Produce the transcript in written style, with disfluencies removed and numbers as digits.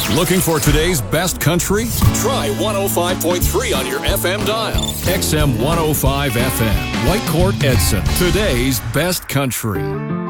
Looking for today's best country? Try 105.3 on your FM dial. XM 105 FM. Whitecourt Edson. Today's best country.